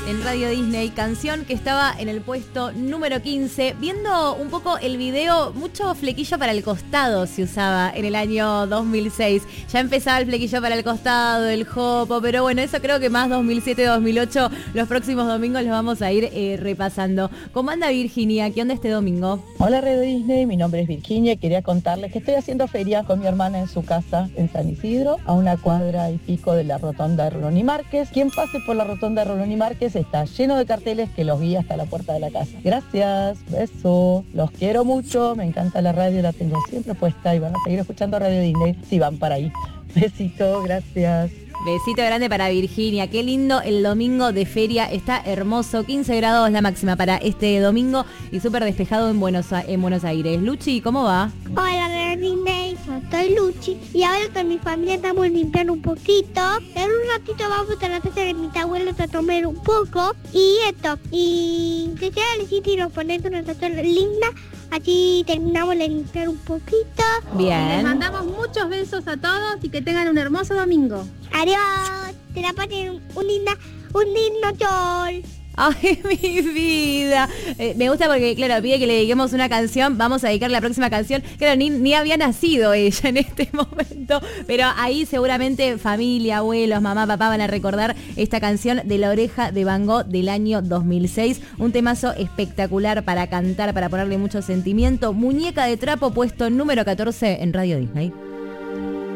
en Radio Disney, canción que estaba en el puesto número 15. Viendo un poco el video, mucho flequillo para el costado se usaba en el año 2006. Ya empezaba el flequillo para el costado, el jopo, pero bueno, eso creo que más 2007-2008, los próximos domingos los vamos a ir repasando. ¿Cómo anda Virginia? ¿Qué onda este domingo? Hola Radio Disney, mi nombre es Virginia y quería contarles que estoy haciendo feria con mi hermana en su casa en San Isidro, a una cuadra y pico de la rotonda de Rolón y Márquez. Quien pase por la rotonda de Rolón y Márquez está lleno de carteles que los guía hasta la puerta de la casa. Gracias, beso, los quiero mucho, me encanta la radio, la tengo siempre puesta y van a seguir escuchando Radio Disney si van para ahí. Besito, gracias. Besito grande para Virginia, qué lindo el domingo de feria, está hermoso, 15 grados la máxima para este domingo y súper despejado en Buenos Aires. Luchi, ¿cómo va? Hola, Disney, soy Luchi y ahora con mi familia estamos limpiando un poquito. En un ratito vamos a la casa de mis abuelos a comer un poco y esto. Y si llega el sitio y nos ponemos una estación linda, aquí terminamos de limpiar un poquito. Bien. Les mandamos muchos besos a todos y que tengan un hermoso domingo. Adiós, te la pasen un lindo sol. Ay, mi vida. Me gusta porque, claro, pide que le dediquemos una canción. Vamos a dedicar la próxima canción. Claro, ni había nacido ella en este momento. Pero ahí seguramente familia, abuelos, mamá, papá van a recordar esta canción de La Oreja de Van Gogh del año 2006. Un temazo espectacular para cantar, para ponerle mucho sentimiento. Muñeca de trapo, puesto número 14 en Radio Disney.